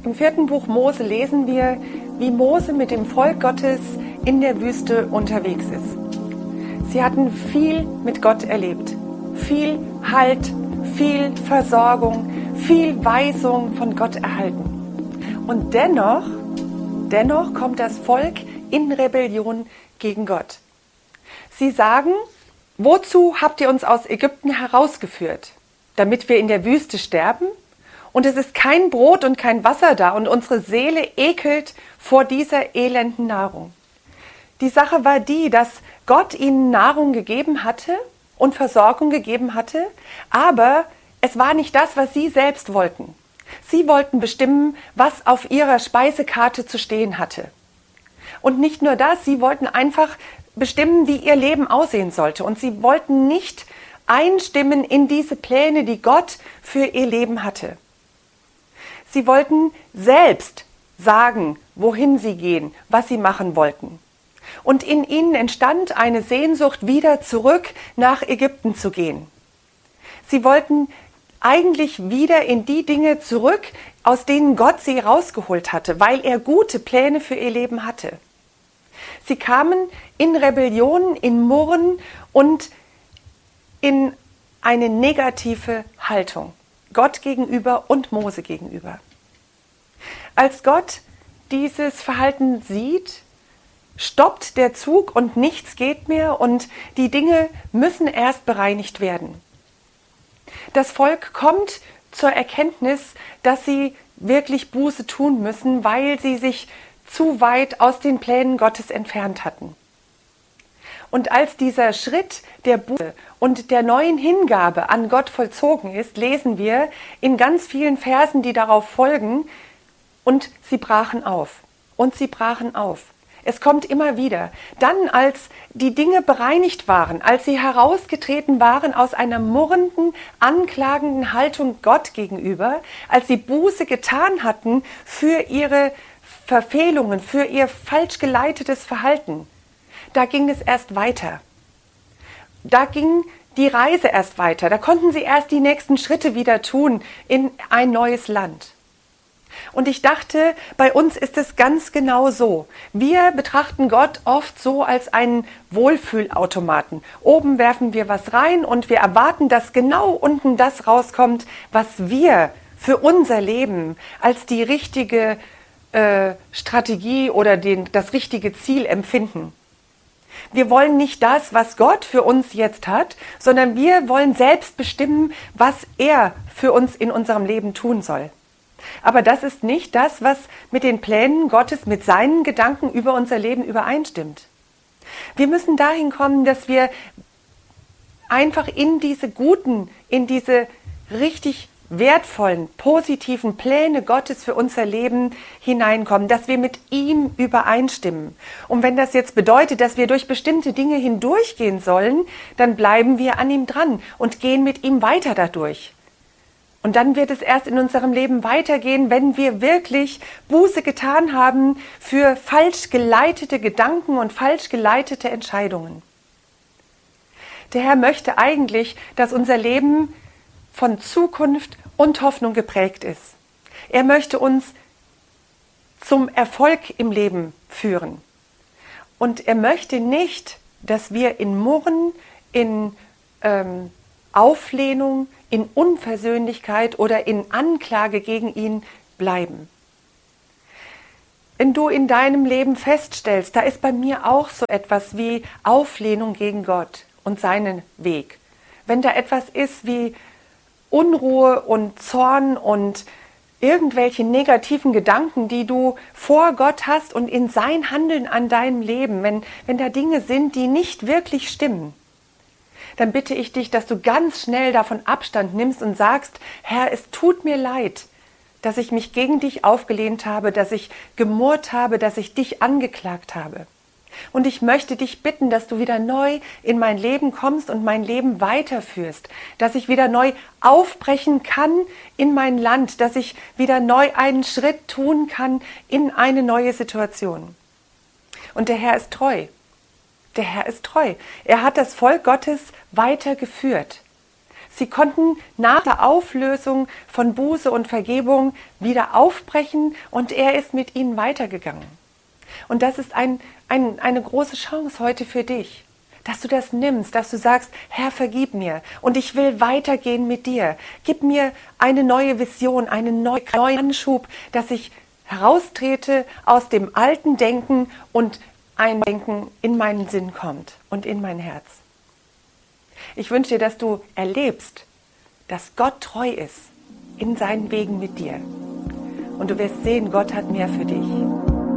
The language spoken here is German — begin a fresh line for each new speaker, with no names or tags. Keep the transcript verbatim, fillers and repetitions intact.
Im vierten Buch Mose lesen wir, wie Mose mit dem Volk Gottes in der Wüste unterwegs ist. Sie hatten viel mit Gott erlebt. Viel Halt, viel Versorgung, viel Weisung von Gott erhalten. Und dennoch, dennoch kommt das Volk in Rebellion gegen Gott. Sie sagen, wozu habt ihr uns aus Ägypten herausgeführt? Damit wir in der Wüste sterben? Und es ist kein Brot und kein Wasser da und unsere Seele ekelt vor dieser elenden Nahrung. Die Sache war die, dass Gott ihnen Nahrung gegeben hatte und Versorgung gegeben hatte, aber es war nicht das, was sie selbst wollten. Sie wollten bestimmen, was auf ihrer Speisekarte zu stehen hatte. Und nicht nur das, sie wollten einfach bestimmen, wie ihr Leben aussehen sollte. Und sie wollten nicht einstimmen in diese Pläne, die Gott für ihr Leben hatte. Sie wollten selbst sagen, wohin sie gehen, was sie machen wollten. Und in ihnen entstand eine Sehnsucht, wieder zurück nach Ägypten zu gehen. Sie wollten eigentlich wieder in die Dinge zurück, aus denen Gott sie rausgeholt hatte, weil er gute Pläne für ihr Leben hatte. Sie kamen in Rebellion, in Murren und in eine negative Haltung Gott gegenüber und Mose gegenüber. Als Gott dieses Verhalten sieht, stoppt der Zug und nichts geht mehr und die Dinge müssen erst bereinigt werden. Das Volk kommt zur Erkenntnis, dass sie wirklich Buße tun müssen, weil sie sich zu weit aus den Plänen Gottes entfernt hatten. Und als dieser Schritt der Buße und der neuen Hingabe an Gott vollzogen ist, lesen wir in ganz vielen Versen, die darauf folgen, und sie brachen auf. Und sie brachen auf. Es kommt immer wieder. Dann, als die Dinge bereinigt waren, als sie herausgetreten waren aus einer murrenden, anklagenden Haltung Gott gegenüber, als sie Buße getan hatten für ihre Verfehlungen, für ihr falsch geleitetes Verhalten, da ging es erst weiter. Da ging die Reise erst weiter. Da konnten sie erst die nächsten Schritte wieder tun in ein neues Land. Und ich dachte, bei uns ist es ganz genau so. Wir betrachten Gott oft so als einen Wohlfühlautomaten. Oben werfen wir was rein und wir erwarten, dass genau unten das rauskommt, was wir für unser Leben als die richtige äh, Strategie oder den, das richtige Ziel empfinden. Wir wollen nicht das, was Gott für uns jetzt hat, sondern wir wollen selbst bestimmen, was er für uns in unserem Leben tun soll. Aber das ist nicht das, was mit den Plänen Gottes, mit seinen Gedanken über unser Leben übereinstimmt. Wir müssen dahin kommen, dass wir einfach in diese guten, in diese richtig wertvollen, positiven Pläne Gottes für unser Leben hineinkommen, dass wir mit ihm übereinstimmen. Und wenn das jetzt bedeutet, dass wir durch bestimmte Dinge hindurchgehen sollen, dann bleiben wir an ihm dran und gehen mit ihm weiter dadurch. Und dann wird es erst in unserem Leben weitergehen, wenn wir wirklich Buße getan haben für falsch geleitete Gedanken und falsch geleitete Entscheidungen. Der Herr möchte eigentlich, dass unser Leben von Zukunft und Hoffnung geprägt ist. Er möchte uns zum Erfolg im Leben führen. Und er möchte nicht, dass wir in Murren, in ähm, Auflehnung, in Unversöhnlichkeit oder in Anklage gegen ihn bleiben. Wenn du in deinem Leben feststellst, da ist bei mir auch so etwas wie Auflehnung gegen Gott und seinen Weg. Wenn da etwas ist wie Unruhe und Zorn und irgendwelche negativen Gedanken, die du vor Gott hast und in sein Handeln an deinem Leben, wenn, wenn da Dinge sind, die nicht wirklich stimmen, dann bitte ich dich, dass du ganz schnell davon Abstand nimmst und sagst, Herr, es tut mir leid, dass ich mich gegen dich aufgelehnt habe, dass ich gemurrt habe, dass ich dich angeklagt habe. Und ich möchte dich bitten, dass du wieder neu in mein Leben kommst und mein Leben weiterführst, dass ich wieder neu aufbrechen kann in mein Land, dass ich wieder neu einen Schritt tun kann in eine neue Situation. Und der Herr ist treu. Der Herr ist treu. Er hat das Volk Gottes weitergeführt. Sie konnten nach der Auflösung von Buße und Vergebung wieder aufbrechen und er ist mit ihnen weitergegangen. Und das ist ein, ein, eine große Chance heute für dich, dass du das nimmst, dass du sagst, Herr, vergib mir und ich will weitergehen mit dir. Gib mir eine neue Vision, einen neuen Anschub, dass ich heraustrete aus dem alten Denken und ein Denken in meinen Sinn kommt und in mein Herz. Ich wünsche dir, dass du erlebst, dass Gott treu ist in seinen Wegen mit dir. Und du wirst sehen, Gott hat mehr für dich.